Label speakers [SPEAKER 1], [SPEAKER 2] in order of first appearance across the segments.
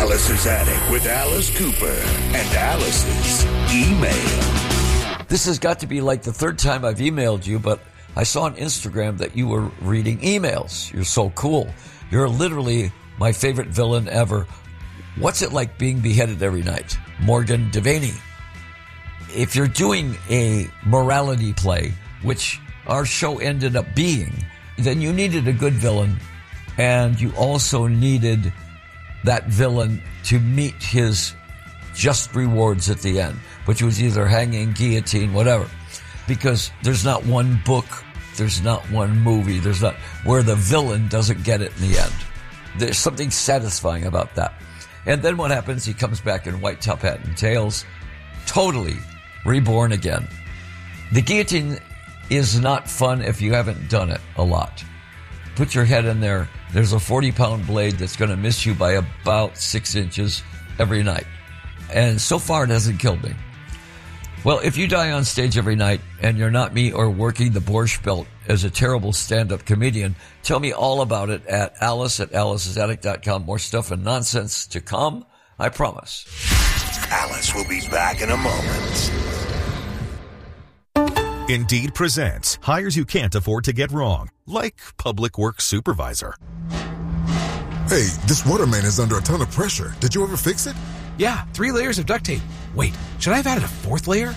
[SPEAKER 1] Alice's Attic with Alice Cooper and Alice's email.
[SPEAKER 2] This has got to be like the third time I've emailed you, but I saw on Instagram that you were reading emails. You're so cool. You're literally my favorite villain ever. What's it like being beheaded every night? Morgan Devaney. If you're doing a morality play, which our show ended up being, then you needed a good villain, and you also needed that villain to meet his just rewards at the end, which was either hanging, guillotine, whatever. Because there's not one book, there's not one movie, there's not where the villain doesn't get it in the end. There's something satisfying about that. And then what happens? He comes back in white top hat and tails, totally reborn again. The guillotine is not fun if you haven't done it a lot. Put your head in there. There's a 40-pound blade that's going to miss you by about 6 inches every night. And so far, it hasn't killed me. Well, if you die on stage every night and you're not me or working the Borscht Belt as a terrible stand-up comedian, tell me all about it at alice@alicesattic.com. More stuff and nonsense to come, I promise.
[SPEAKER 1] Alice will be back in a moment.
[SPEAKER 3] Indeed presents hires you can't afford to get wrong, like public works supervisor.
[SPEAKER 4] Hey, this water main is under a ton of pressure. Did you ever fix it?
[SPEAKER 5] Yeah, 3 layers of duct tape. Wait, should I have added a 4th layer?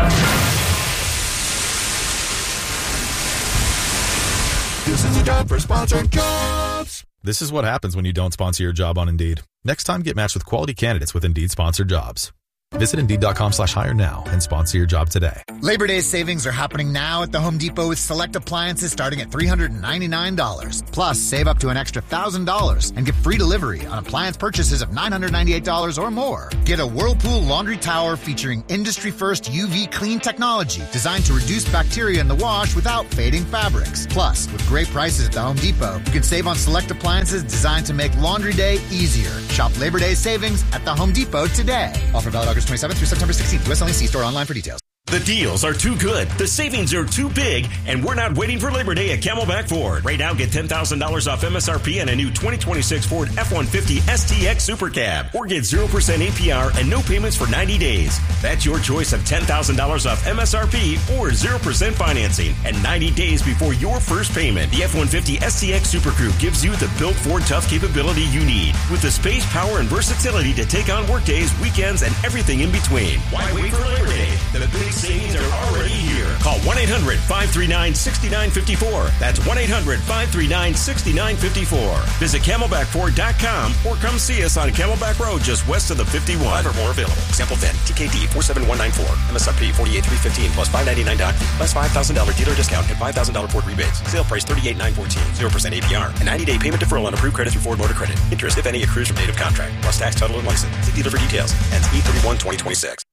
[SPEAKER 4] This is a job for sponsored jobs.
[SPEAKER 3] This is what happens when you don't sponsor your job on Indeed. Next time, get matched with quality candidates with Indeed sponsored jobs. Visit Indeed.com/hire now and sponsor your job today.
[SPEAKER 6] Labor Day savings are happening now at the Home Depot with select appliances starting at $399. Plus, save up to an extra $1,000 and get free delivery on appliance purchases of $998 or more. Get a Whirlpool laundry tower featuring industry-first UV clean technology designed to reduce bacteria in the wash without fading fabrics. Plus, with great prices at the Home Depot, you can save on select appliances designed to make laundry day easier. Shop Labor Day savings at the Home Depot today. Offer valid August 27th through September 16th. US only. See store online for details.
[SPEAKER 7] The deals are too good, the savings are too big, and we're not waiting for Labor Day at Camelback Ford. Right now, get $10,000 off MSRP and a new 2026 Ford F-150 STX Super Cab. Or get 0% APR and no payments for 90 days. That's your choice of $10,000 off MSRP or 0% financing and 90 days before your first payment. The F-150 STX Super Crew gives you the built Ford tough capability you need, with the space, power, and versatility to take on workdays, weekends, and everything in between. Why wait for Labor Day? The big savings are already here. Call 1-800-539-6954. That's 1-800-539-6954. Visit CamelbackFord.com or come see us on Camelback Road just west of the 51.
[SPEAKER 8] 5 or more available. Example VIN, TKD 47194. MSRP 48315 plus $599 doc plus $5,000 dealer discount and $5,000 Ford rebates. Sale price $38,914. 0% APR. A 90-day payment deferral on approved credit through Ford Motor Credit. Interest, if any, accrues from date of contract. Plus tax, title, and license. See dealer for details. Ends 8/31/2026.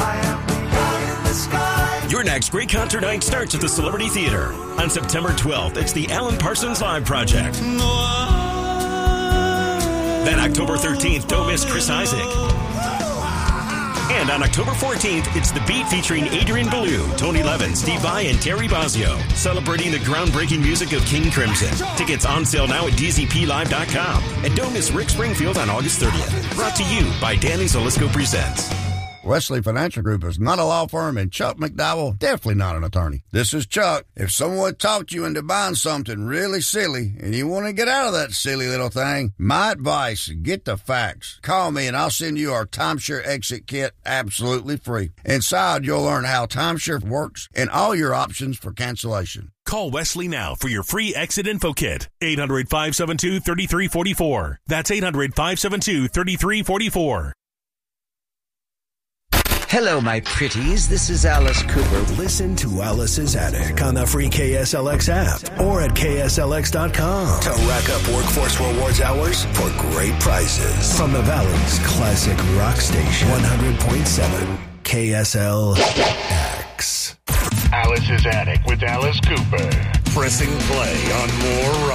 [SPEAKER 7] Your next great concert night starts at the Celebrity Theater. On September 12th, it's the Alan Parsons Live Project. Then October 13th, don't miss Chris Isaac. And on October 14th, it's The Beat featuring Adrian Belew, Tony Levin, Steve Vai, and Terry Bozzio, celebrating the groundbreaking music of King Crimson. Tickets on sale now at dzplive.com. And don't miss Rick Springfield on August 30th. Brought to you by Danny Zalisco Presents.
[SPEAKER 9] Wesley Financial Group is not a law firm, and Chuck McDowell definitely not an attorney. This is Chuck. If someone talked you into buying something really silly and you want to get out of that silly little thing, my advice, get the facts. Call me and I'll send you our timeshare exit kit absolutely free. Inside, you'll learn how timeshare works and all your options for cancellation.
[SPEAKER 10] Call Wesley now for your free exit info kit. 800-572-3344. That's 800-572-3344.
[SPEAKER 11] Hello, my pretties. This is Alice Cooper.
[SPEAKER 12] Listen to Alice's Attic on the free KSLX app or at KSLX.com to rack up workforce rewards hours for great prizes from the Valley's classic rock station, 100.7 KSLX.
[SPEAKER 1] Alice's Attic with Alice Cooper. Pressing play on more